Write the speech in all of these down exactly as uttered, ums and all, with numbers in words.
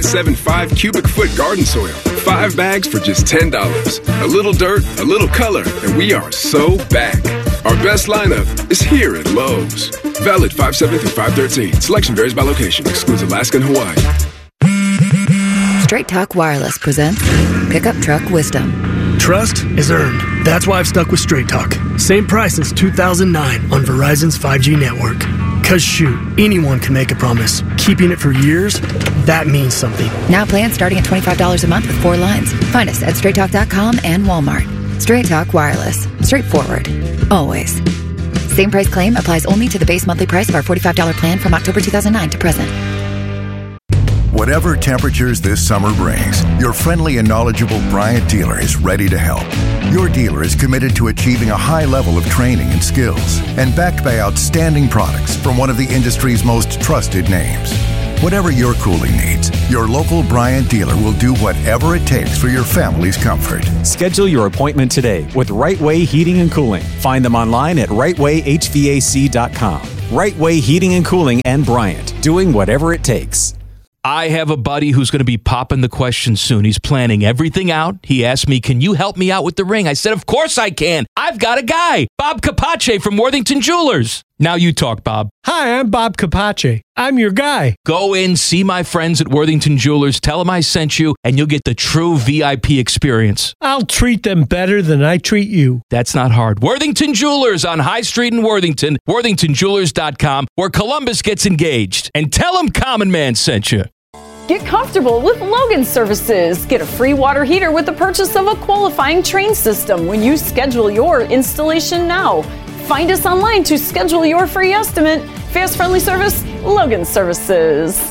seven five cubic foot garden soil. Five bags for just ten dollars. A little dirt, a little color, and we are so back. Our best lineup is here at Lowe's. Valid five seven through five thirteen. Selection varies by location. Excludes Alaska and Hawaii. Straight Talk Wireless presents Pickup Truck Wisdom. Trust is earned. That's why I've stuck with Straight Talk. Same price since two thousand nine on Verizon's five G network. Cause shoot, anyone can make a promise. Keeping it for years, that means something. Now plans starting at twenty-five dollars a month with four lines. Find us at straight talk dot com and Walmart. Straight Talk Wireless. Straightforward. Always. Same price claim applies only to the base monthly price of our forty-five dollars plan from October two thousand nine to present. Whatever temperatures this summer brings, your friendly and knowledgeable Bryant dealer is ready to help. Your dealer is committed to achieving a high level of training and skills and backed by outstanding products from one of the industry's most trusted names. Whatever your cooling needs, your local Bryant dealer will do whatever it takes for your family's comfort. Schedule your appointment today with Right Way Heating and Cooling. Find them online at right way h v a c dot com. Right Way Heating and Cooling and Bryant, doing whatever it takes. I have a buddy who's going to be popping the question soon. He's planning everything out. He asked me, can you help me out with the ring? I said, of course I can. I've got a guy, Bob Capace from Worthington Jewelers. Now you talk, Bob. Hi, I'm Bob Capace. I'm your guy. Go in, see my friends at Worthington Jewelers, tell them I sent you, and you'll get the true V I P experience. I'll treat them better than I treat you. That's not hard. Worthington Jewelers on High Street in Worthington, worthington jewelers dot com, where Columbus gets engaged. And tell them Common Man sent you. Get comfortable with Logan Services. Get a free water heater with the purchase of a qualifying Train system when you schedule your installation now. Find us online to schedule your free estimate. Fast, friendly service, Logan Services.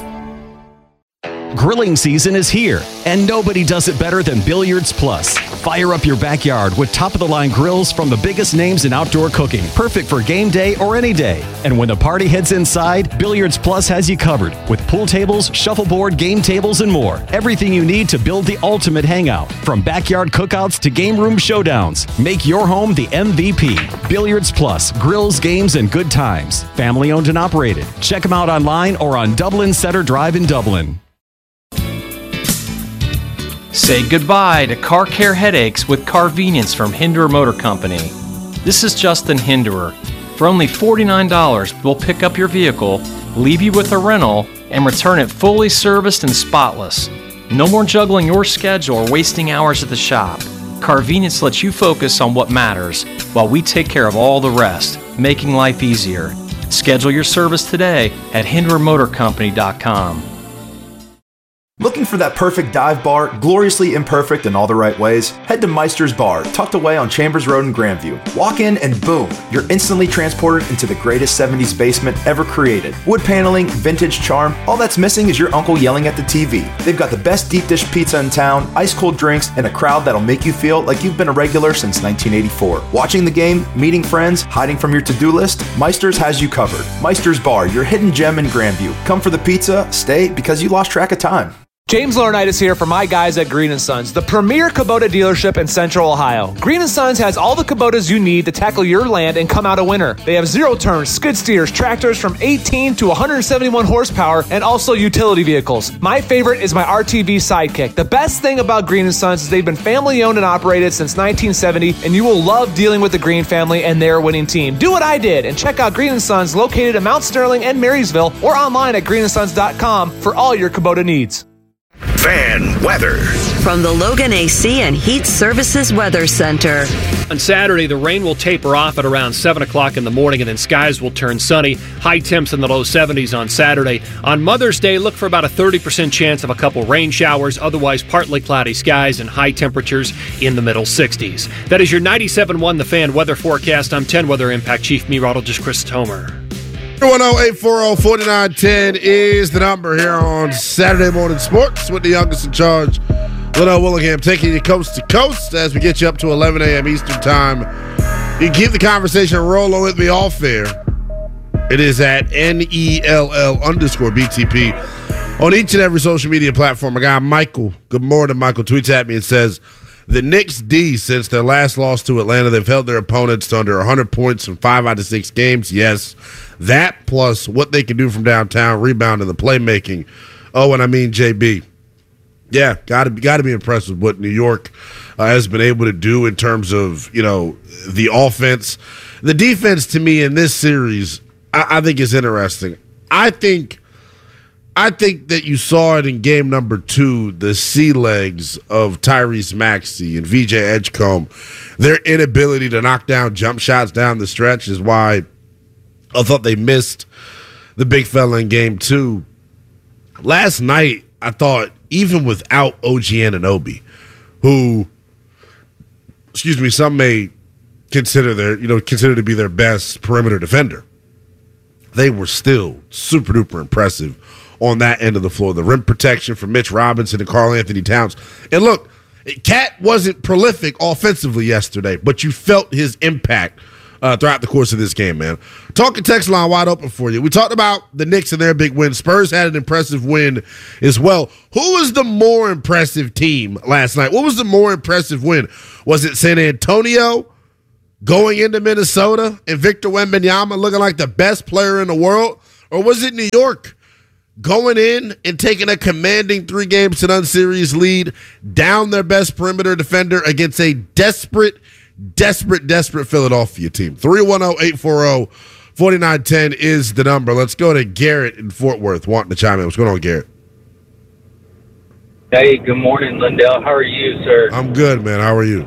Grilling season is here, and nobody does it better than Billiards Plus. Fire up your backyard with top-of-the-line grills from the biggest names in outdoor cooking, perfect for game day or any day. And when the party heads inside, Billiards Plus has you covered with pool tables, shuffleboard, game tables, and more. Everything you need to build the ultimate hangout, from backyard cookouts to game room showdowns. Make your home the M V P. Billiards Plus, grills, games, and good times. Family owned and operated. Check them out online or on Dublin Center Drive in Dublin. Say goodbye to car care headaches with Carvenience from Hinderer Motor Company. This is Justin Hinderer. For only forty-nine dollars, we'll pick up your vehicle, leave you with a rental, and return it fully serviced and spotless. No more juggling your schedule or wasting hours at the shop. Carvenience lets you focus on what matters while we take care of all the rest, making life easier. Schedule your service today at hinderer motor company dot com. Looking for that perfect dive bar, gloriously imperfect in all the right ways? Head to Meister's Bar, tucked away on Chambers Road in Grandview. Walk in and boom, you're instantly transported into the greatest seventies basement ever created. Wood paneling, vintage charm, all that's missing is your uncle yelling at the T V. They've got the best deep dish pizza in town, ice cold drinks, and a crowd that'll make you feel like you've been a regular since nineteen eighty-four. Watching the game, meeting friends, hiding from your to-do list, Meister's has you covered. Meister's Bar, your hidden gem in Grandview. Come for the pizza, stay because you lost track of time. James Laurinaitis here for my guys at Green and Sons, the premier Kubota dealership in Central Ohio. Green and Sons has all the Kubotas you need to tackle your land and come out a winner. They have zero turns, skid steers, tractors from eighteen to one hundred seventy-one horsepower, and also utility vehicles. My favorite is my R T V Sidekick. The best thing about Green and Sons is they've been family owned and operated since nineteen seventy, and you will love dealing with the Green family and their winning team. Do what I did and check out Green and Sons located in Mount Sterling and Marysville, or online at green and sons dot com for all your Kubota needs. Fan weather from the Logan A C and Heat Services Weather Center. On Saturday, the rain will taper off at around seven o'clock in the morning, and then skies will turn sunny. High temps in the low seventies on Saturday. On Mother's Day, look for about a thirty percent chance of a couple rain showers. Otherwise, partly cloudy skies and high temperatures in the middle sixties. That is your ninety-seven point one The Fan weather forecast. I'm ten Weather Impact Chief Meteorologist Chris Tomer. two one zero, eight four zero, four nine one zero is the number here on Saturday Morning Sports with the youngest in charge, Liddell Willingham, taking you coast to coast as we get you up to eleven a.m. Eastern Time. You can keep the conversation rolling with me off air. It is at N E L L underscore B T P on each and every social media platform. My guy Michael, good morning, Michael, tweets at me and says, the Knicks D, since their last loss to Atlanta, they've held their opponents to under one hundred points in five out of six games. Yes, that plus what they can do from downtown, rebound, and the playmaking. Oh, and I mean J B. Yeah, got to got to be impressed with what New York uh, has been able to do in terms of, you know, the offense. The defense, to me, in this series, I, I think is interesting. I think I think that you saw it in game number two, the sea legs of Tyrese Maxey and V J Edgecombe. Their inability to knock down jump shots down the stretch is why I thought they missed the big fella in game two. Last night, I thought, even without O G Anunoby, who, excuse me, some may consider their, you know, consider to be their best perimeter defender, they were still super duper impressive on that end of the floor. The rim protection from Mitch Robinson and Karl Anthony Towns. And look, Cat wasn't prolific offensively yesterday, but you felt his impact uh, throughout the course of this game, man. Talking text line wide open for you. We talked about the Knicks and their big win. Spurs had an impressive win as well. Who was the more impressive team last night? What was the more impressive win? Was it San Antonio going into Minnesota and Victor Wembanyama looking like the best player in the world? Or was it New York going in and taking a commanding three games to none series lead down their best perimeter defender against a desperate, desperate, desperate Philadelphia team? three one zero, eight four zero, four nine one zero is the number. Let's go to Garrett in Fort Worth wanting to chime in. What's going on, Garrett? Hey, good morning, Lindell. How are you, sir? I'm good, man. How are you?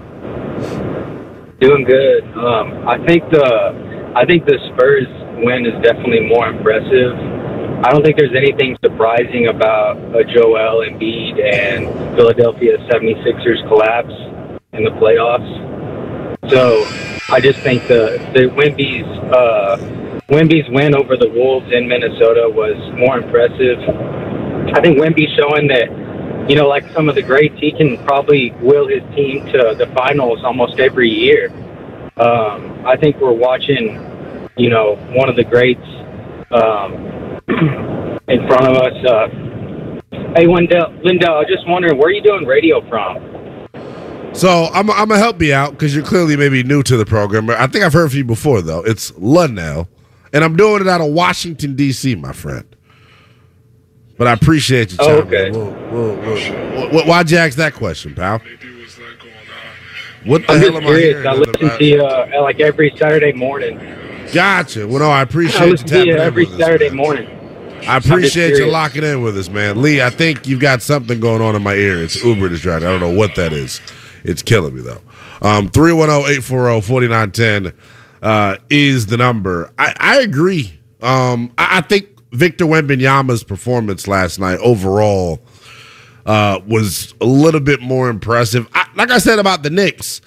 Doing good. Um, I think the I think the Spurs win is definitely more impressive. I don't think there's anything surprising about a Joel Embiid and Philadelphia seventy-sixers collapse in the playoffs. So I just think the the Wemby's uh, Wemby's win over the Wolves in Minnesota was more impressive. I think Wemby's showing that, you know, like some of the greats, he can probably will his team to the finals almost every year. Um, I think we're watching, you know, one of the greats um, in front of us. Uh, hey, Lindell, Lindell, I was just wondering, where are you doing radio from? So I'm, I'm going to help you out because you're clearly maybe new to the program. I think I've heard from you before, though. It's Lundell, and I'm doing it out of Washington, D C, my friend. But I appreciate you, oh, okay. We'll, we'll, we'll, we'll, why'd you ask that question, pal? What the I'm hell just am curious. I I hearing? listen to you uh, like every Saturday morning. Gotcha. Well, no, I appreciate I you listen to tapping you in every with us, Saturday man. morning. I appreciate you locking in with us, man. Lee, I think you've got something going on in my ear. It's Uber that's driving. I don't know what that is. It's killing me, though. Um, three one zero, eight four zero, four nine one zero uh, is the number. I, I agree. Um, I, I think Victor Wembanyama's performance last night overall uh, was a little bit more impressive. I, like I said about the Knicks,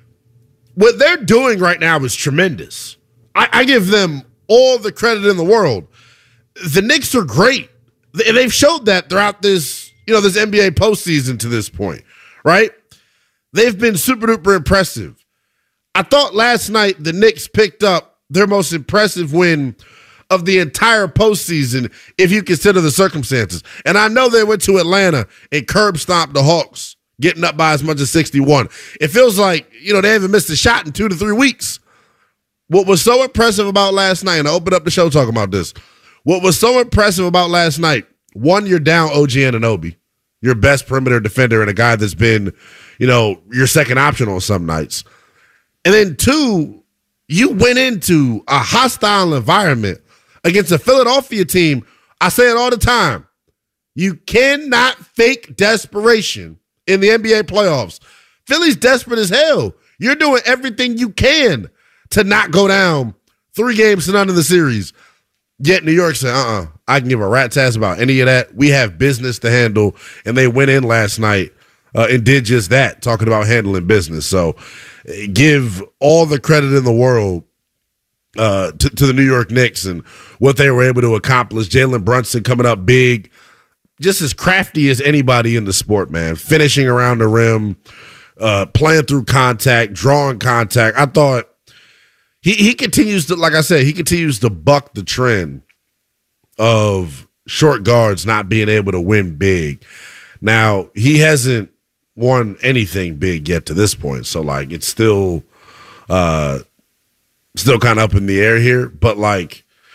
what they're doing right now is tremendous. I, I give them all the credit in the world. The Knicks are great. They've showed that throughout this, you know, this N B A postseason to this point, right? They've been super duper impressive. I thought last night the Knicks picked up their most impressive win of the entire postseason if you consider the circumstances. And I know they went to Atlanta and curb stomped the Hawks, getting up by as much as sixty-one. It feels like, you know, they haven't missed a shot in two to three weeks. What was so impressive about last night, and I opened up the show talking about this, what was so impressive about last night, one, you're down O G Anunoby, your best perimeter defender and a guy that's been, you know, your second option on some nights. And then two, you went into a hostile environment against a Philadelphia team. I say it all the time. You cannot fake desperation in the N B A playoffs. Philly's desperate as hell. You're doing everything you can to not go down three games to none in the series. Yet New York said, uh-uh, I can give a rat's ass about any of that. We have business to handle. And they went in last night uh, and did just that, talking about handling business. So give all the credit in the world uh, to, to the New York Knicks and what they were able to accomplish. Jalen Brunson coming up big, just as crafty as anybody in the sport, man. Finishing around the rim, uh, playing through contact, drawing contact. I thought he he continues to, like I said, he continues to buck the trend of short guards not being able to win big. Now, he hasn't won anything big yet to this point, so like it's still uh, still kind of up in the air here. But like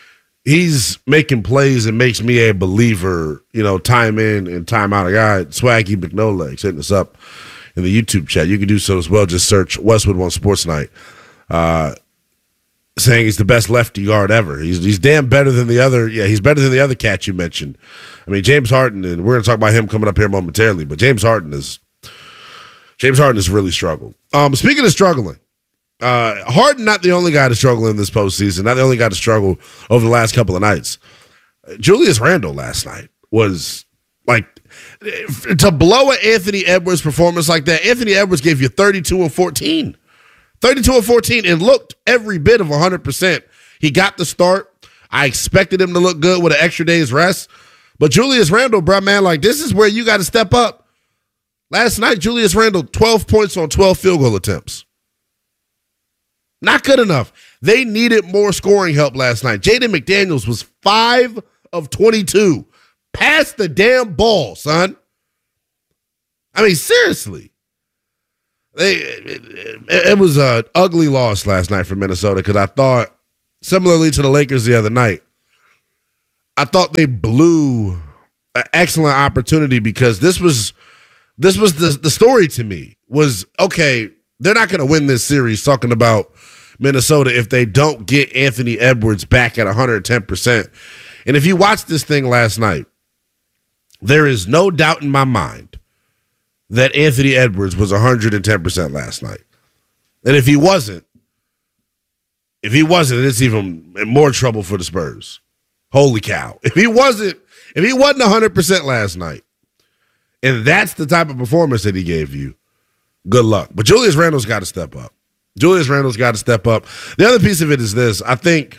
he's making plays and makes me a believer, you know, time in and time out. A guy, Swaggy McNolegs, hitting us up in the YouTube chat. You can do so as well. Just search Westwood One Sports Night. Uh, saying he's the best lefty guard ever. He's he's damn better than the other. Yeah, he's better than the other cat you mentioned. I mean, James Harden, and we're going to talk about him coming up here momentarily, but James Harden is James Harden has really struggled. Um, speaking of struggling, uh, Harden not the only guy to struggle in this postseason, not the only guy to struggle over the last couple of nights. Julius Randle last night was like, to blow an Anthony Edwards performance like that. Anthony Edwards gave you thirty-two and fourteen. thirty-two and fourteen and looked every bit of one hundred percent. He got the start. I expected him to look good with an extra day's rest. But Julius Randle, bro, man, like this is where you got to step up. Last night, Julius Randle, twelve points on twelve field goal attempts. Not good enough. They needed more scoring help last night. Jaden McDaniels was five of twenty-two. Pass the damn ball, son. I mean, seriously. They, it, it, it was an ugly loss last night for Minnesota because I thought, similarly to the Lakers the other night, I thought they blew an excellent opportunity because this was this was the, the story to me was, okay, they're not going to win this series talking about Minnesota if they don't get Anthony Edwards back at one hundred ten percent. And if you watched this thing last night, there is no doubt in my mind that Anthony Edwards was one hundred ten percent last night. And if he wasn't, if he wasn't, it's even more trouble for the Spurs. Holy cow. If he wasn't, if he wasn't one hundred percent last night, and that's the type of performance that he gave you, good luck. But Julius Randle's got to step up. Julius Randle's got to step up. The other piece of it is this. I think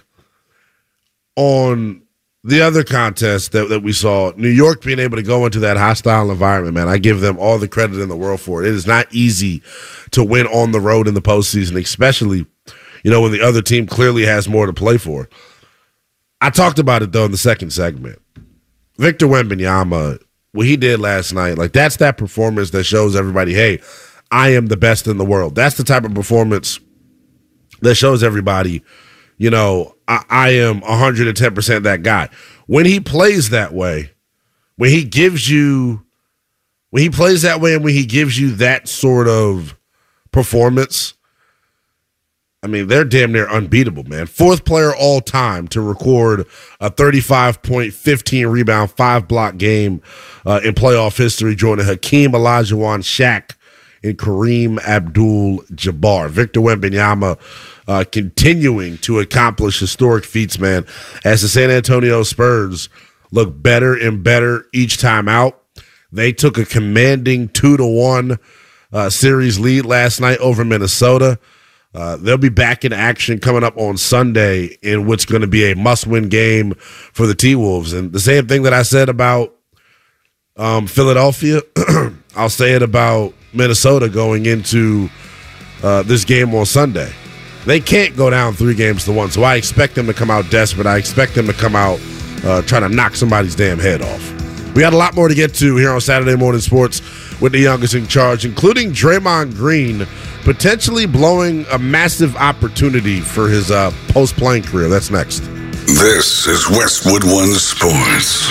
on the other contest that, that we saw, New York being able to go into that hostile environment, man, I give them all the credit in the world for it. It is not easy to win on the road in the postseason, especially, you know, when the other team clearly has more to play for. I talked about it, though, in the second segment. Victor Wembanyama, what he did last night, like that's that performance that shows everybody, hey, I am the best in the world. That's the type of performance that shows everybody, you know, I, I am one hundred ten percent that guy. When he plays that way, when he gives you, when he plays that way and when he gives you that sort of performance, I mean, they're damn near unbeatable, man. Fourth player all time to record a thirty-five point, fifteen rebound, five block game uh, in playoff history, joining Hakeem Olajuwon, Shaq, and Kareem Abdul-Jabbar. Victor Wembanyama uh, continuing to accomplish historic feats, man, as the San Antonio Spurs look better and better each time out. They took a commanding two to one uh, series lead last night over Minnesota. Uh, they'll be back in action coming up on Sunday in what's going to be a must-win game for the T-Wolves. And the same thing that I said about um, Philadelphia, I'll say it about Minnesota going into uh, this game on Sunday. They can't go down three games to one, so I expect them to come out desperate. I expect them to come out uh, trying to knock somebody's damn head off. We got a lot more to get to here on Saturday Morning Sports with the youngest in charge, including Draymond Green potentially blowing a massive opportunity for his uh, post-playing career. That's next. This is Westwood One Sports.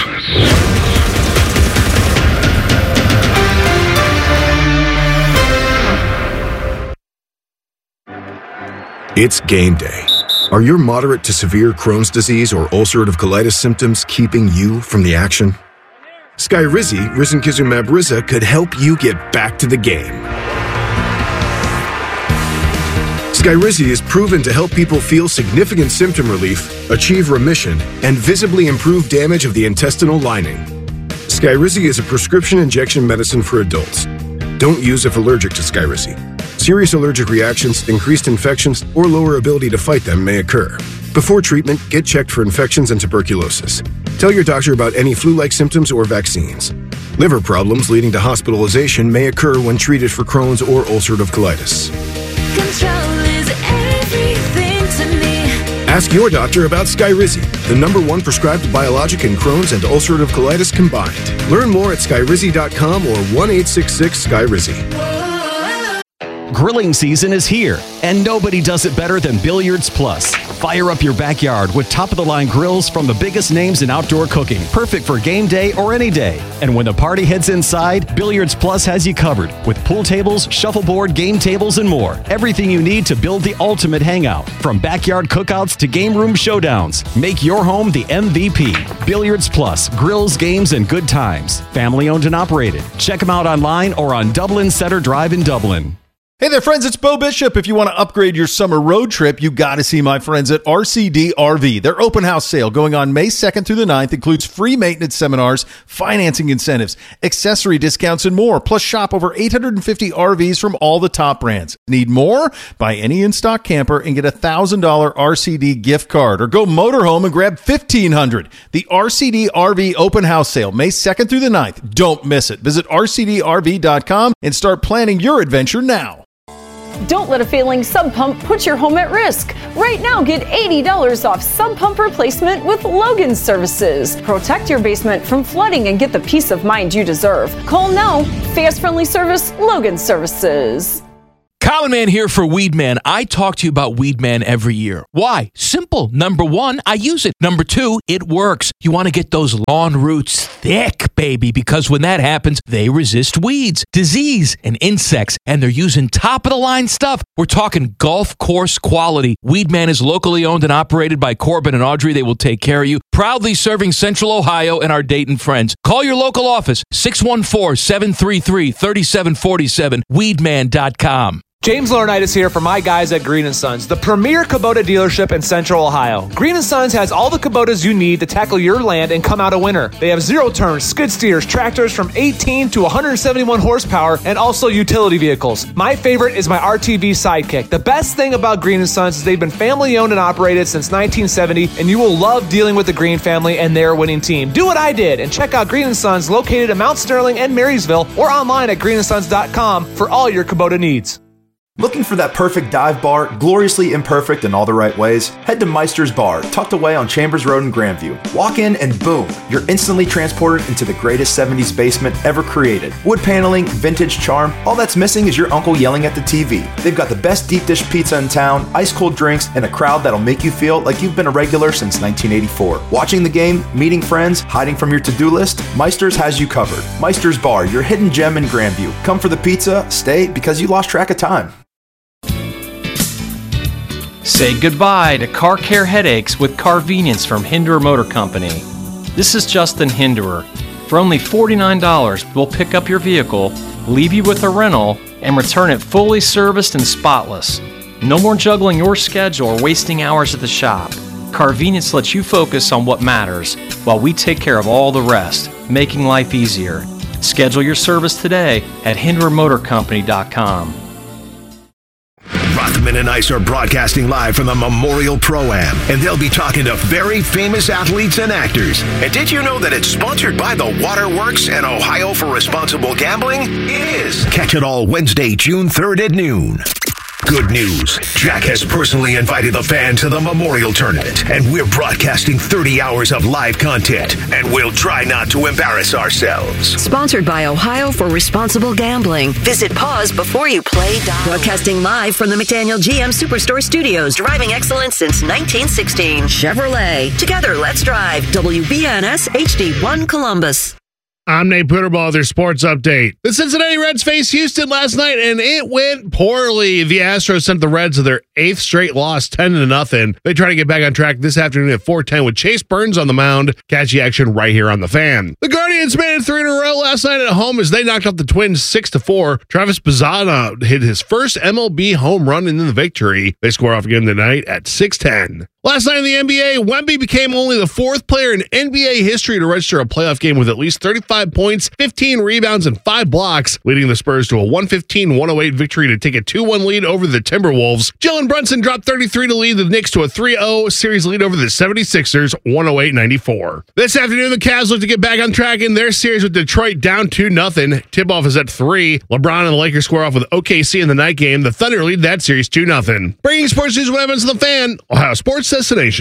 It's game day. Are your moderate to severe Crohn's disease or ulcerative colitis symptoms keeping you from the action? Skyrizi, risankizumab Riza, could help you get back to the game. Skyrizi is proven to help people feel significant symptom relief, achieve remission, and visibly improve damage of the intestinal lining. Skyrizi is a prescription injection medicine for adults. Don't use if allergic to Skyrizi. Serious allergic reactions, increased infections, or lower ability to fight them may occur. Before treatment, get checked for infections and tuberculosis. Tell your doctor about any flu-like symptoms or vaccines. Liver problems leading to hospitalization may occur when treated for Crohn's or ulcerative colitis. Control is everything to me. Ask your doctor about Skyrizi, the number one prescribed biologic in Crohn's and ulcerative colitis combined. Learn more at skyrizi dot com or one eight six six Skyrizi. Grilling season is here, and nobody does it better than Billiards Plus. Fire up your backyard with top-of-the-line grills from the biggest names in outdoor cooking, perfect for game day or any day. And when the party heads inside, Billiards Plus has you covered with pool tables, shuffleboard, game tables, and more. Everything you need to build the ultimate hangout, from backyard cookouts to game room showdowns. Make your home the M V P. Billiards Plus, grills, games, and good times. Family owned and operated. Check them out online or on Dublin Center Drive in Dublin. Hey there, friends, it's Bo Bishop. If you want to upgrade your summer road trip, you got to see my friends at R C D R V. Their open house sale going on May second through the ninth includes free maintenance seminars, financing incentives, accessory discounts, and more. Plus, shop over eight hundred fifty R Vs from all the top brands. Need more? Buy any in-stock camper and get a one thousand dollars R C D gift card. Or go motorhome and grab fifteen hundred dollars. The R C D R V open house sale, May second through the ninth. Don't miss it. Visit R C D R V dot com and start planning your adventure now. Don't let a failing sump pump put your home at risk. Right now, get eighty dollars off sump pump replacement with Logan Services. Protect your basement from flooding and get the peace of mind you deserve. Call now. Fast, friendly service, Logan Services. Common Man here for Weed Man. I talk to you about Weed Man every year. Why? Simple. Number one, I use it. Number two, it works. You want to get those lawn roots thick, baby, because when that happens, they resist weeds, disease, and insects, and they're using top-of-the-line stuff. We're talking golf course quality. Weed Man is locally owned and operated by Corbin and Audrey. They will take care of you. Proudly serving Central Ohio and our Dayton friends. Call your local office, six one four, seven three three, three seven four seven, weed man dot com. James Laurinaitis here for my guys at Green and Sons, the premier Kubota dealership in Central Ohio. Green and Sons has all the Kubotas you need to tackle your land and come out a winner. They have zero-turn skid steers, tractors from eighteen to one hundred seventy-one horsepower, and also utility vehicles. My favorite is my R T V Sidekick. The best thing about Green and Sons is they've been family-owned and operated since nineteen seventy, and you will love dealing with the Green family and their winning team. Do what I did and check out Green and Sons located in Mount Sterling and Marysville, or online at green and sons dot com for all your Kubota needs. Looking for that perfect dive bar, gloriously imperfect in all the right ways? Head to Meister's Bar, tucked away on Chambers Road in Grandview. Walk in and boom, you're instantly transported into the greatest seventies basement ever created. Wood paneling, vintage charm, all that's missing is your uncle yelling at the T V. They've got the best deep dish pizza in town, ice cold drinks, and a crowd that'll make you feel like you've been a regular since nineteen eighty-four. Watching the game, meeting friends, hiding from your to-do list, Meister's has you covered. Meister's Bar, your hidden gem in Grandview. Come for the pizza, stay because you lost track of time. Say goodbye to car care headaches with Carvenience from Hinderer Motor Company. This is Justin Hinderer. For only forty-nine dollars, we'll pick up your vehicle, leave you with a rental, and return it fully serviced and spotless. No more juggling your schedule or wasting hours at the shop. Carvenience lets you focus on what matters, while we take care of all the rest, making life easier. Schedule your service today at hinderer motor company dot com. Rothman and Ice are broadcasting live from the Memorial Pro-Am, and they'll be talking to very famous athletes and actors. And did you know that it's sponsored by the Waterworks and Ohio for Responsible Gambling? It is. Catch it all Wednesday, June third at noon. Good news. Jack has personally invited the fan to the Memorial Tournament, and we're broadcasting thirty hours of live content, and we'll try not to embarrass ourselves. Sponsored by Ohio for Responsible Gambling. Visit pause before you play. Broadcasting live from the McDaniel G M Superstore Studios. Driving excellence since nineteen sixteen. Chevrolet. Together, let's drive. W B N S H D one Columbus. I'm Nate Puderball with your sports update. The Cincinnati Reds faced Houston last night, and it went poorly. The Astros sent the Reds to their eighth straight loss, ten to nothing. They try to get back on track this afternoon at four ten with Chase Burns on the mound. Catchy action right here on the Fan. The Guardians made it three in a row last night at home as they knocked off the Twins six to four. Travis Bazzana hit his first M L B home run in the victory. They score off again tonight at six ten. Last night in the N B A, Wemby became only the fourth player in N B A history to register a playoff game with at least thirty-five points, fifteen rebounds, and five blocks, leading the Spurs to a one fifteen one oh eight victory to take a two one lead over the Timberwolves. Jalen Brunson dropped thirty-three to lead the Knicks to a three oh series lead over the seventy-sixers, one oh eight ninety-four. This afternoon, the Cavs look to get back on track in their series with Detroit down two nothing. Tip-off is at three. LeBron and the Lakers square off with O K C in the night game. The Thunder lead that series two nothing. Bringing sports news with Evans and the Fan, Ohio Sports Destination.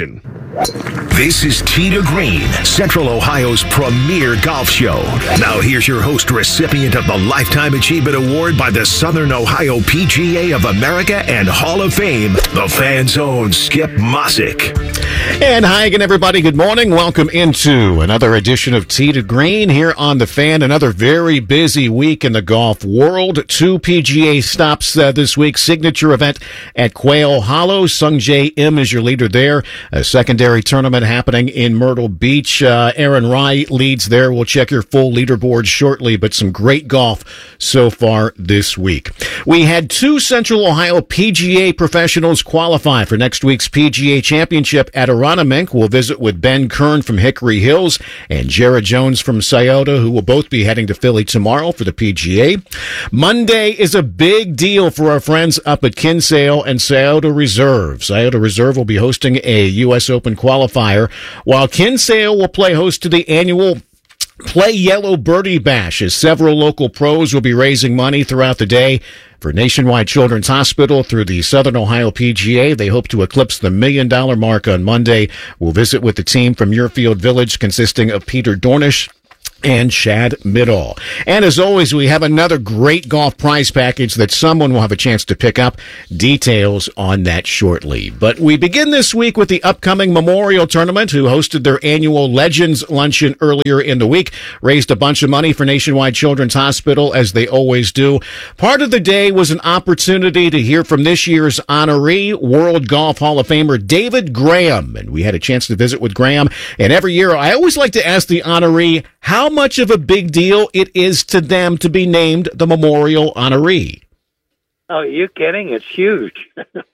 This is Tee to Green, Central Ohio's premier golf show. Now here's your host, recipient of the Lifetime Achievement Award by the Southern Ohio P G A of America and Hall of Fame, the Fan's own Skip Mosick. And hi again, everybody. Good morning. Welcome into another edition of Tee to Green here on the Fan. Another very busy week in the golf world. Two P G A stops uh, this week. Signature event at Quail Hollow. Sung Jae Im is your leader there. A secondary tournament happening in Myrtle Beach. Uh, Aaron Rai leads there. We'll check your full leaderboard shortly, but some great golf so far this week. We had two Central Ohio P G A professionals qualify for next week's P G A Championship at Aronimink. We'll visit with Ben Kern from Hickory Hills and Jared Jones from Scioto, who will both be heading to Philly tomorrow for the P G A. Monday is a big deal for our friends up at Kinsale and Scioto Reserve. Scioto Reserve will be hosting a U S Open qualifier, while Kinsale will play host to the annual Play Yellow Birdie Bash, as several local pros will be raising money throughout the day for Nationwide Children's Hospital through the Southern Ohio P G A. They hope to eclipse the million dollar mark on Monday. We'll visit with the team from Muirfield Village, consisting of Peter Dornish and Shad Middall. And as always, we have another great golf prize package that someone will have a chance to pick up. Details on that shortly. But we begin this week with the upcoming Memorial Tournament, who hosted their annual Legends Luncheon earlier in the week. Raised a bunch of money for Nationwide Children's Hospital, as they always do. Part of the day was an opportunity to hear from this year's honoree, World Golf Hall of Famer David Graham. And we had a chance to visit with Graham. And every year, I always like to ask the honoree how much of a big deal it is to them to be named the Memorial honoree. Oh, you're kidding? It's huge.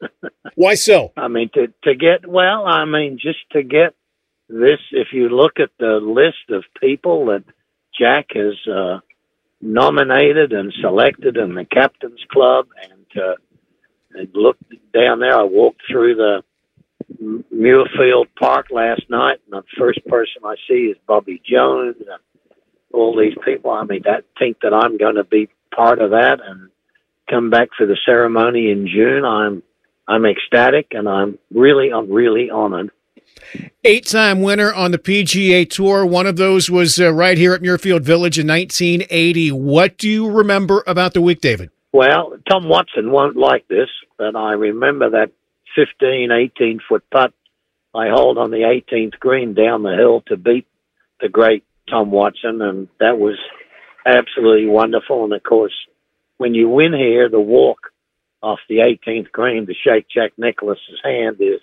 Why so? I mean, to, to get, well, I mean, just to get this, if you look at the list of people that Jack has uh, nominated and selected in the Captain's Club, and uh, I looked down there, I walked through the Muirfield Park last night, and the first person I see is Bobby Jones and all these people. I mean, I think that I'm going to be part of that and come back for the ceremony in June. I'm I'm ecstatic, and I'm really, I'm really honored. Eight-time winner on the P G A Tour. One of those was uh, right here at Muirfield Village in nineteen eighty. What do you remember about the week, David? Well, Tom Watson won't like this, but I remember that fifteen, eighteen-foot putt I hold on the eighteenth green down the hill to beat the great Tom Watson, and that was absolutely wonderful. And, of course, when you win here, the walk off the eighteenth green to shake Jack Nicklaus's hand is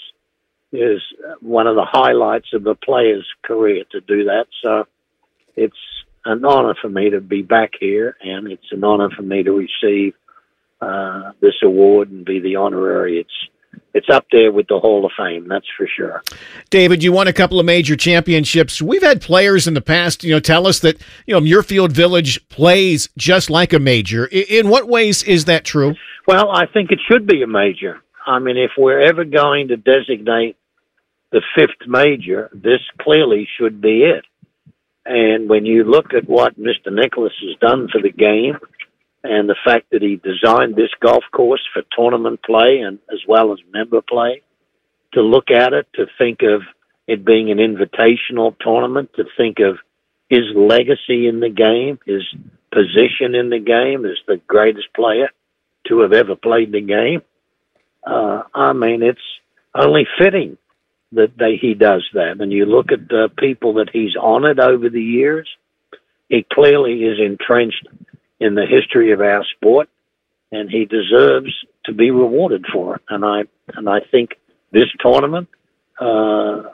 is one of the highlights of a player's career to do that. So it's an honor for me to be back here, and it's an honor for me to receive uh, this award and be the honorary. It's It's up there with the Hall of Fame, that's for sure. David, you won a couple of major championships. We've had players in the past, you know, tell us that, you know, Muirfield Village plays just like a major. In what ways is that true? Well, I think it should be a major. I mean, if we're ever going to designate the fifth major, this clearly should be it. And when you look at what Mister Nicklaus has done for the game, and the fact that he designed this golf course for tournament play and as well as member play, to look at it, to think of it being an invitational tournament, to think of his legacy in the game, his position in the game as the greatest player to have ever played the game. Uh, I mean, it's only fitting that they, he does that. And you look at the people that he's honored over the years, he clearly is entrenched in the history of our sport, and he deserves to be rewarded for it. And I and I think this tournament uh,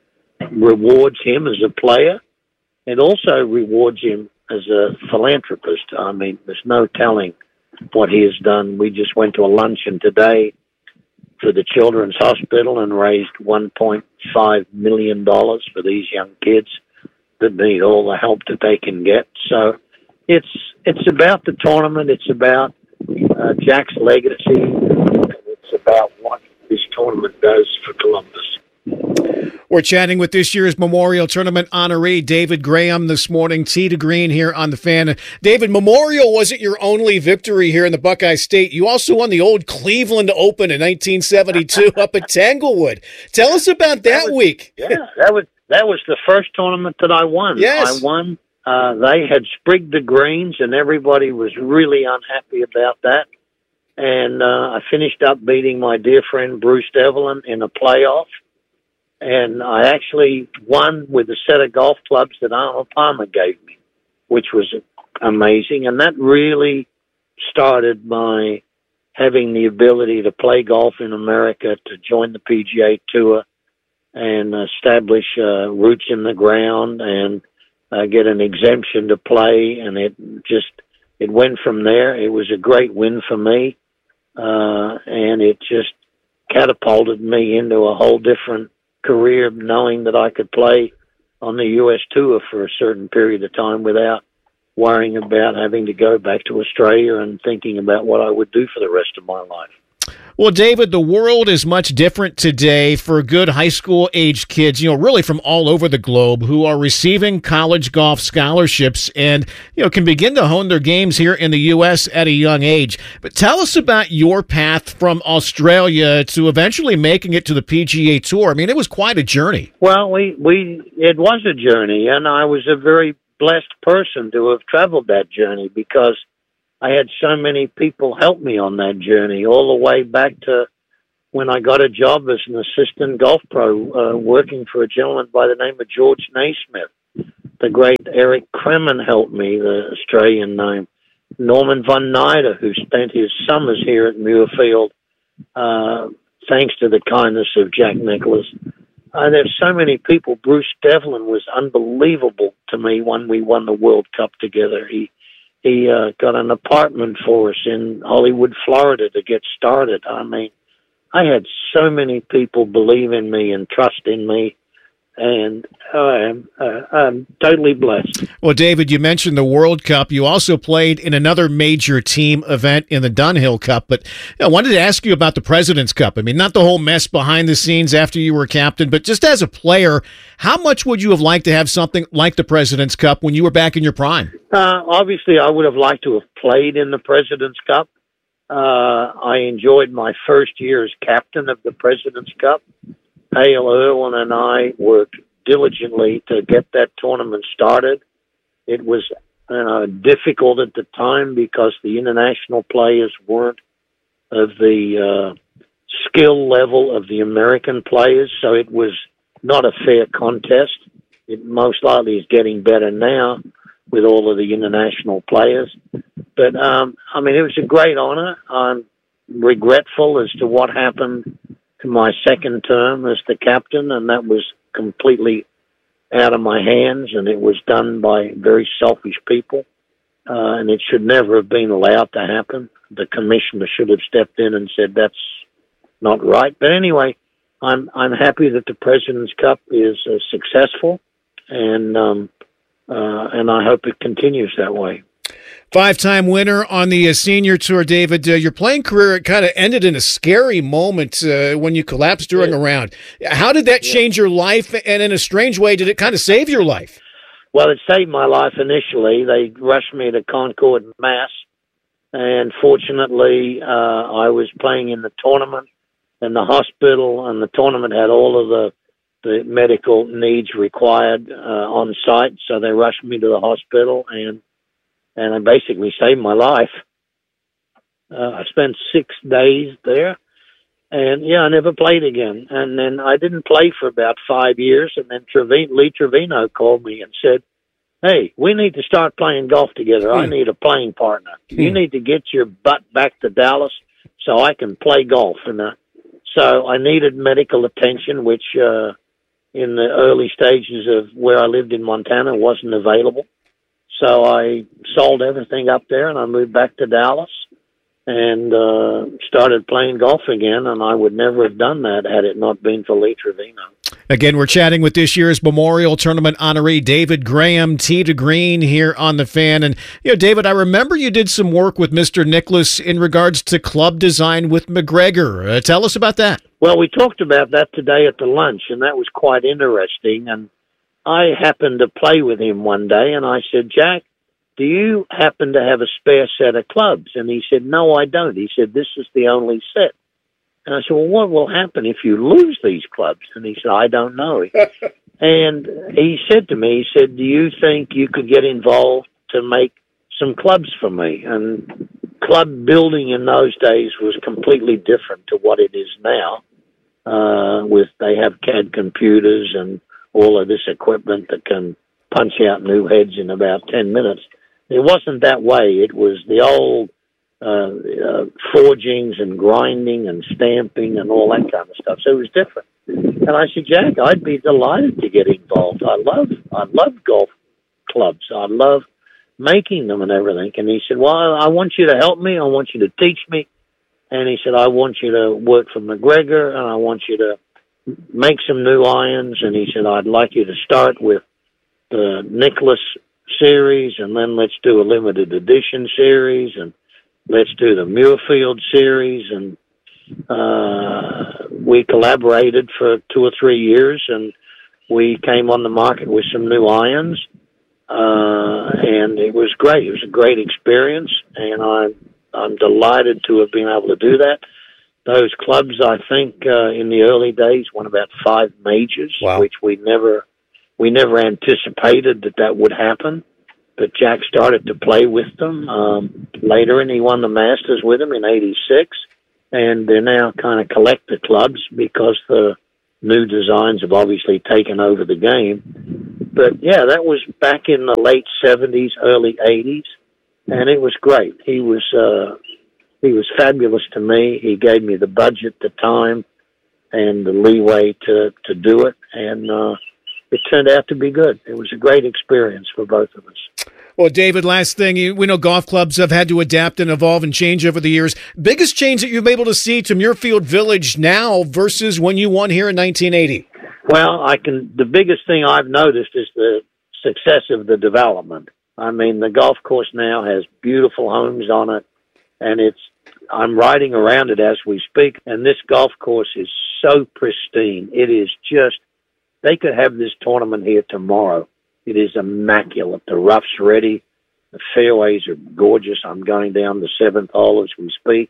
rewards him as a player, and also rewards him as a philanthropist. I mean, there's no telling what he has done. We just went to a luncheon today for the Children's Hospital and raised one point five million dollars for these young kids that need all the help that they can get. So It's it's about the tournament. It's about uh, Jack's legacy. And it's about what this tournament does for Columbus. We're chatting with this year's Memorial Tournament honoree, David Graham, this morning. Tee to Green here on the Fan. David, Memorial wasn't your only victory here in the Buckeye State. You also won the old Cleveland Open in nineteen seventy-two up at Tanglewood. Tell us about that, that was, week. Yeah, that was that was the first tournament that I won. Yes. I won. Uh, they had sprigged the greens, and everybody was really unhappy about that. And uh, I finished up beating my dear friend Bruce Devlin in a playoff. And I actually won with a set of golf clubs that Arnold Palmer gave me, which was amazing. And that really started my having the ability to play golf in America, to join the P G A Tour and establish uh, roots in the ground and uh, get an exemption to play. And it just, it went from there. It was a great win for me. Uh, and it just catapulted me into a whole different career, knowing that I could play on the U S Tour for a certain period of time without worrying about having to go back to Australia and thinking about what I would do for the rest of my life. Well, David, the world is much different today for good high school age kids, you know, really from all over the globe, who are receiving college golf scholarships and, you know, can begin to hone their games here in the U S at a young age. But tell us about your path from Australia to eventually making it to the P G A Tour. I mean, it was quite a journey. Well, we, we it was a journey, and I was a very blessed person to have traveled that journey because I had so many people help me on that journey, all the way back to when I got a job as an assistant golf pro, uh, working for a gentleman by the name of George Naismith. The great Eric Kremen helped me, the Australian name. Norman von Nider, who spent his summers here at Muirfield, uh, thanks to the kindness of Jack Nicklaus. Uh, there's so many people. Bruce Devlin was unbelievable to me when we won the World Cup together. He He uh, got an apartment for us in Hollywood, Florida to get started. I mean, I had so many people believe in me and trust in me, and I am uh, I'm totally blessed. Well, David, you mentioned the World Cup. You also played in another major team event in the Dunhill Cup, but you know, I wanted to ask you about the President's Cup. I mean, not the whole mess behind the scenes after you were captain, but just as a player, how much would you have liked to have something like the President's Cup when you were back in your prime? Uh, obviously, I would have liked to have played in the President's Cup. Uh, I enjoyed my first year as captain of the President's Cup. Hale Irwin and I worked diligently to get that tournament started. It was uh, difficult at the time because the international players weren't of the uh, skill level of the American players, so it was not a fair contest. It most likely is getting better now with all of the international players. But, um, I mean, it was a great honor. I'm regretful as to what happened to my second term as the captain, and that was completely out of my hands, and it was done by very selfish people, uh, and it should never have been allowed to happen. The commissioner should have stepped in and said that's not right. But anyway, I'm I'm happy that the President's Cup is uh, successful, and um, uh, and I hope it continues that way. Five-time winner on the uh, senior tour, David. Uh, your playing career kind of ended in a scary moment uh, when you collapsed during yeah. a round. How did that yeah. change your life? And in a strange way, did it kind of save your life? Well, it saved my life initially. They rushed me to Concord, Mass. And fortunately, uh, I was playing in the tournament in the hospital, and the tournament had all of the, the medical needs required uh, on site. So they rushed me to the hospital, and and it basically saved my life. Uh, I spent six days there, and yeah, I never played again. And then I didn't play for about five years, and then Trevino, Lee Trevino called me and said, hey, we need to start playing golf together. I need a playing partner. You need to get your butt back to Dallas so I can play golf. And uh, so I needed medical attention, which uh, in the early stages of where I lived in Montana wasn't available. So I sold everything up there, and I moved back to Dallas and uh, started playing golf again, and I would never have done that had it not been for Lee Trevino. Again, we're chatting with this year's Memorial Tournament honoree, David Graham, Tee to Green here on The Fan. And, you know, David, I remember you did some work with Mister Nicklaus in regards to club design with McGregor. Uh, tell us about that. Well, we talked about that today at the lunch, and that was quite interesting. And I happened to play with him one day, and I said, Jack, do you happen to have a spare set of clubs? And he said, no, I don't. He said, this is the only set. And I said, well, what will happen if you lose these clubs? And he said, I don't know. And he said to me, he said, do you think you could get involved to make some clubs for me? And club building in those days was completely different to what it is now. Uh, with they have C A D computers and all of this equipment that can punch out new heads in about ten minutes. It wasn't that way. It was the old Uh, uh, forgings and grinding and stamping and all that kind of stuff. So it was different. And I said, Jack, I'd be delighted to get involved. I love, I love golf clubs. I love making them and everything. And he said, well, I want you to help me. I want you to teach me. And he said, I want you to work for McGregor and I want you to make some new irons. And he said, I'd like you to start with the Nicklaus series and then let's do a limited edition series and let's do the Muirfield series, and uh, we collaborated for two or three years, and we came on the market with some new irons, uh, and it was great. It was a great experience, and I'm I'm delighted to have been able to do that. Those clubs, I think, uh, in the early days, won about five majors, wow. which we never we never anticipated that that would happen. But Jack started to play with them um, later, and he won the Masters with them in eighty-six. And they're now kind of collector clubs because the new designs have obviously taken over the game. But, yeah, that was back in the late seventies, early eighties, and it was great. He was uh, he was fabulous to me. He gave me the budget, the time, and the leeway to, to do it, and uh, it turned out to be good. It was a great experience for both of us. Well, David, last thing, you, we know golf clubs have had to adapt and evolve and change over the years. Biggest change that you've been able to see to Muirfield Village now versus when you won here in nineteen eighty? Well, I can. The biggest thing I've noticed is the success of the development. I mean, the golf course now has beautiful homes on it, and it's. I'm riding around it as we speak, and this golf course is so pristine. It is just. They could have this tournament here tomorrow. It is immaculate. The rough's ready. The fairways are gorgeous. I'm going down the seventh hole as we speak.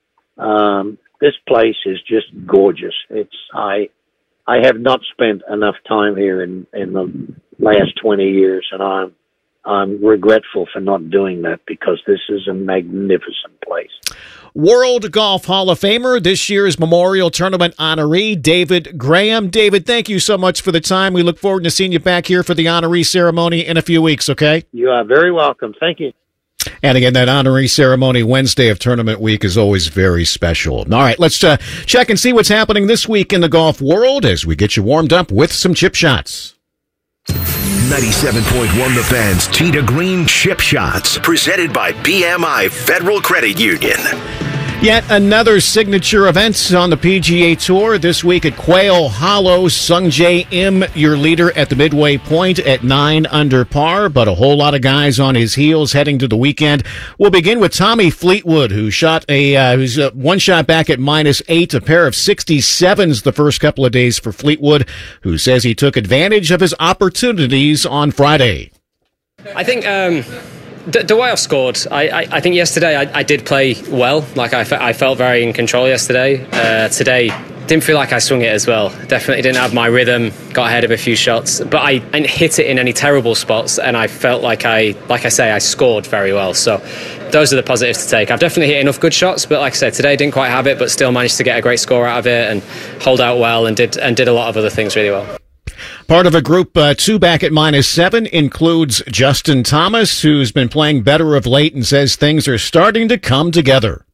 Um, this place is just gorgeous. It's I, I have not spent enough time here in, in the last twenty years, and I'm I'm regretful for not doing that because this is a magnificent place. World Golf Hall of Famer, this year's Memorial Tournament honoree, David Graham. David, thank you so much for the time. We look forward to seeing you back here for the honoree ceremony in a few weeks, okay? You are very welcome. Thank you. And again, that honoree ceremony Wednesday of tournament week is always very special. All right, let's uh, check and see what's happening this week in the golf world as we get you warmed up with some chip shots. ninety-seven point one The Fan's Tee to Green Chip Shots, presented by B M I Federal Credit Union. Yet another signature event on the P G A Tour this week at Quail Hollow. Sungjae Im, your leader at the midway point at nine under par, but a whole lot of guys on his heels heading to the weekend. We'll begin with Tommy Fleetwood, who shot a uh, who's uh, one shot back at minus eight, a pair of sixty-sevens the first couple of days for Fleetwood, who says he took advantage of his opportunities on Friday. I think. Um The, the way I scored, I, I, I think yesterday I, I did play well. Like I, fe- I felt very in control yesterday. Uh, today, didn't feel like I swung it as well. Definitely didn't have my rhythm. Got ahead of a few shots, but I didn't hit it in any terrible spots. And I felt like I, like I say, I scored very well. So those are the positives to take. I've definitely hit enough good shots, but like I said, today didn't quite have it, but still managed to get a great score out of it and hold out well and did and did a lot of other things really well. Part of a group uh, two back at minus seven includes Justin Thomas, who's been playing better of late and says things are starting to come together.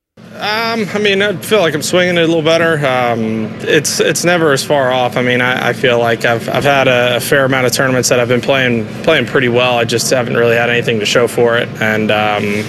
Um, I mean, I feel like I'm swinging it a little better. Um, it's it's never as far off. I mean, I, I feel like I've I've had a, a fair amount of tournaments that I've been playing playing pretty well. I just haven't really had anything to show for it, and um,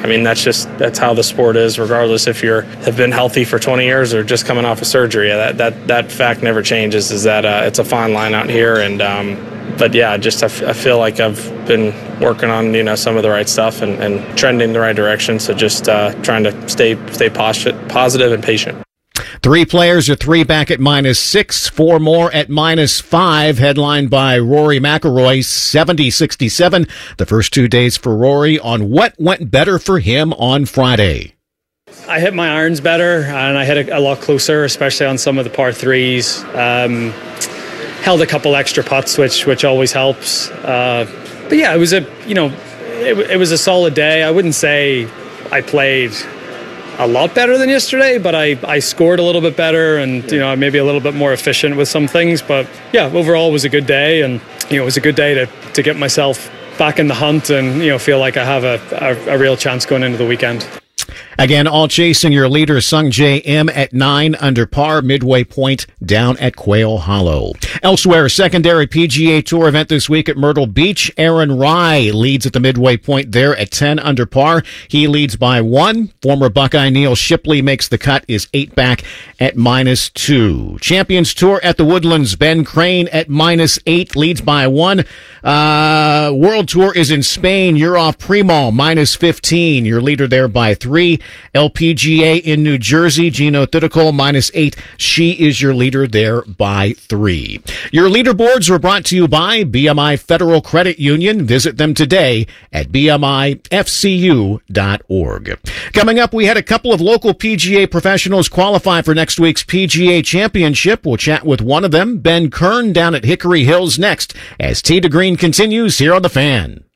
I mean, that's just that's how the sport is, regardless if you're have been healthy for twenty years or just coming off of surgery. That that that fact never changes. Is that uh, it's a fine line out here, and um, but yeah, just I, f- I feel like I've been working on you know some of the right stuff and, and trending in the right direction. So just uh, trying to stay stay posi- positive and patient. Three players are three back at minus six, four more at minus five, headlined by Rory McIlroy, seventy sixty-seven. The first two days for Rory on what went better for him on Friday. I hit my irons better and I hit a, a lot closer, especially on some of the par threes. Um, held a couple extra putts, which which always helps. Uh, but yeah, it was a you know it, it was a solid day. I wouldn't say I played a lot better than yesterday, but I, I scored a little bit better and, you know, maybe a little bit more efficient with some things. But yeah, overall it was a good day, and, you know, it was a good day to, to get myself back in the hunt and, you know, feel like I have a, a, a real chance going into the weekend. Again, all chasing your leader, Sung J M at nine under par, midway point down at Quail Hollow. Elsewhere, secondary P G A Tour event this week at Myrtle Beach. Aaron Rai leads at the midway point there at ten under par. He leads by one. Former Buckeye Neil Shipley makes the cut, is eight back at minus two. Champions Tour at the Woodlands. Ben Crane at minus eight, leads by one. Uh, World Tour is in Spain. You're off Primo, minus fifteen. Your leader there by three. L P G A in New Jersey, Gino Thidicol, minus eight. She is your leader there by three. Your leaderboards were brought to you by B M I Federal Credit Union. Visit them today at b m i f c u dot org. Coming up, we had a couple of local P G A professionals qualify for next week's P G A Championship. We'll chat with one of them, Ben Kern, down at Hickory Hills next, as Tee to Green continues here on The Fan.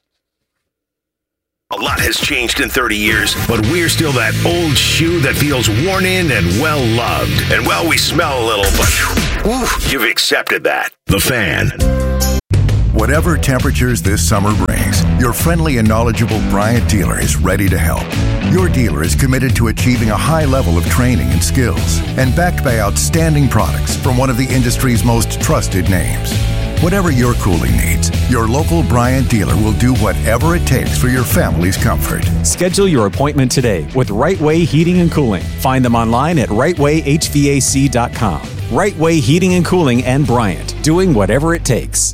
A lot has changed in thirty years, but we're still that old shoe that feels worn in and well loved. And well, we smell a little, but ooh, you've accepted that. The Fan. Whatever temperatures this summer brings, your friendly and knowledgeable Bryant dealer is ready to help. Your dealer is committed to achieving a high level of training and skills, and backed by outstanding products from one of the industry's most trusted names. Whatever your cooling needs, your local Bryant dealer will do whatever it takes for your family's comfort. Schedule your appointment today with Right Way Heating and Cooling. Find them online at right way h v a c dot com. Right Way Heating and Cooling and Bryant, doing whatever it takes.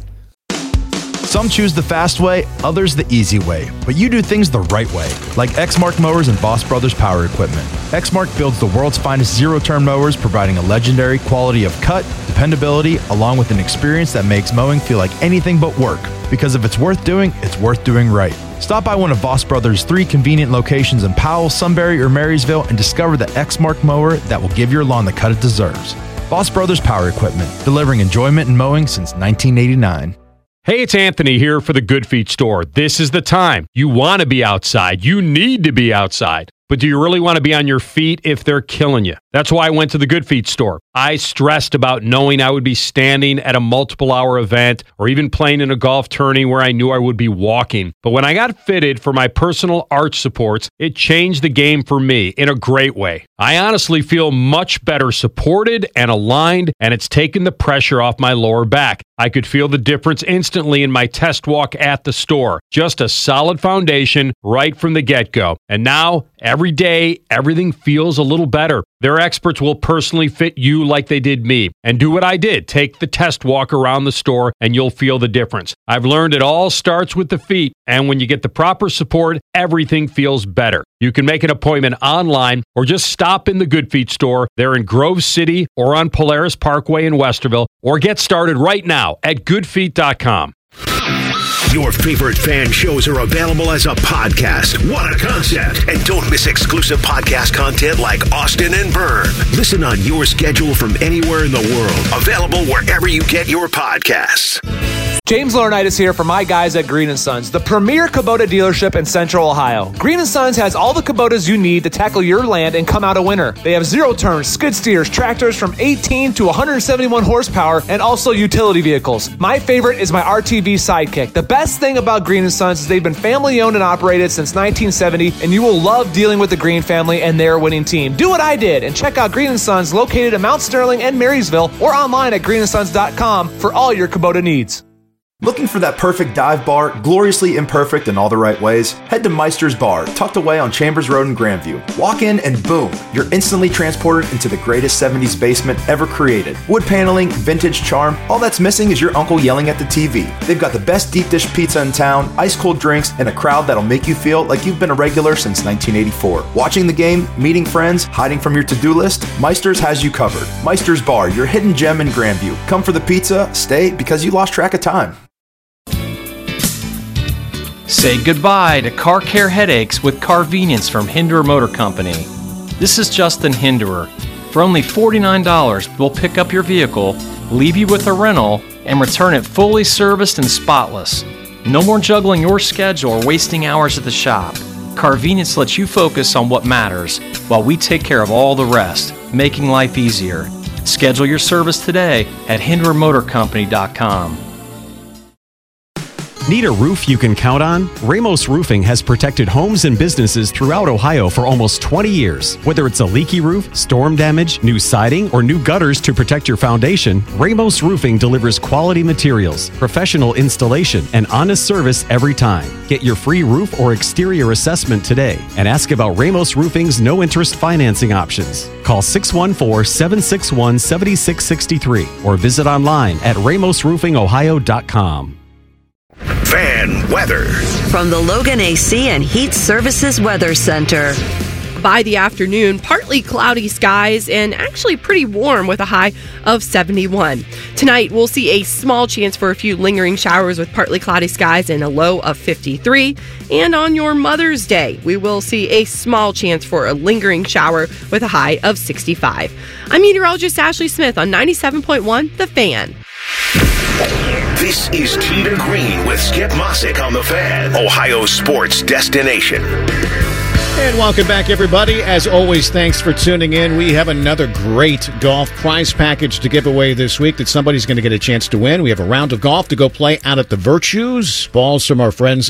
Some choose the fast way, others the easy way, but you do things the right way, like Exmark Mowers and Boss Brothers Power Equipment. Exmark builds the world's finest zero-turn mowers, providing a legendary quality of cut, dependability, along with an experience that makes mowing feel like anything but work. Because if it's worth doing, it's worth doing right. Stop by one of Boss Brothers' three convenient locations in Powell, Sunbury, or Marysville and discover the Exmark mower that will give your lawn the cut it deserves. Boss Brothers Power Equipment, delivering enjoyment in mowing since nineteen eighty-nine. Hey, it's Anthony here for the Good Feet store. This is the time. You want to be outside. You need to be outside. But do you really want to be on your feet if they're killing you? That's why I went to the Good Feet store. I stressed about knowing I would be standing at a multiple hour event or even playing in a golf tourney where I knew I would be walking. But when I got fitted for my personal arch supports, it changed the game for me in a great way. I honestly feel much better supported and aligned, and it's taken the pressure off my lower back. I could feel the difference instantly in my test walk at the store. Just a solid foundation right from the get-go. And now, every day, everything feels a little better. Their experts will personally fit you like they did me. And do what I did. Take the test walk around the store and you'll feel the difference. I've learned it all starts with the feet. And when you get the proper support, everything feels better. You can make an appointment online or just stop in the Good Feet store. They're in Grove City or on Polaris Parkway in Westerville. Or get started right now at good feet dot com. Your favorite fan shows are available as a podcast. What a concept. And don't miss exclusive podcast content like Austin and Byrne. Listen on your schedule from anywhere in the world. Available wherever you get your podcasts. James Laurinaitis here for my guys at Green and Sons, the premier Kubota dealership in Central Ohio. Green and Sons has all the Kubotas you need to tackle your land and come out a winner. They have zero-turn skid steers, tractors from eighteen to one hundred seventy-one horsepower, and also utility vehicles. My favorite is my R T V Sidekick. The best thing about Green and Sons is they've been family-owned and operated since nineteen seventy, and you will love dealing with the Green family and their winning team. Do what I did and check out Green and Sons located in Mount Sterling and Marysville or online at green and sons dot com for all your Kubota needs. Looking for that perfect dive bar, gloriously imperfect in all the right ways? Head to Meister's Bar, tucked away on Chambers Road in Grandview. Walk in and boom, you're instantly transported into the greatest seventies basement ever created. Wood paneling, vintage charm, all that's missing is your uncle yelling at the T V. They've got the best deep dish pizza in town, ice cold drinks, and a crowd that'll make you feel like you've been a regular since nineteen eighty-four. Watching the game, meeting friends, hiding from your to-do list, Meister's has you covered. Meister's Bar, your hidden gem in Grandview. Come for the pizza, stay because you lost track of time. Say goodbye to car care headaches with Carvenience from Hinderer Motor Company. This is Justin Hinderer. For only forty-nine dollars, we'll pick up your vehicle, leave you with a rental, and return it fully serviced and spotless. No more juggling your schedule or wasting hours at the shop. Carvenience lets you focus on what matters, while we take care of all the rest, making life easier. Schedule your service today at hinderer motor company dot com. Need a roof you can count on? Ramos Roofing has protected homes and businesses throughout Ohio for almost twenty years. Whether it's a leaky roof, storm damage, new siding, or new gutters to protect your foundation, Ramos Roofing delivers quality materials, professional installation, and honest service every time. Get your free roof or exterior assessment today and ask about Ramos Roofing's no-interest financing options. Call six one four, seven six one, seven six six three or visit online at ramos roofing ohio dot com. Fan weather from the Logan A C and Heat Services Weather Center. By the afternoon, partly cloudy skies and actually pretty warm with a high of seventy-one. Tonight, we'll see a small chance for a few lingering showers with partly cloudy skies and a low of fifty-three. And on your Mother's Day, we will see a small chance for a lingering shower with a high of sixty-five. I'm meteorologist Ashley Smith on ninety-seven point one The Fan. This is Tee to Green with Skip Mossick on The Fan, Ohio sports destination. And welcome back, everybody. As always, thanks for tuning in. We have another great golf prize package to give away this week that somebody's going to get a chance to win. We have a round of golf to go play out at the Virtues. Balls from our friends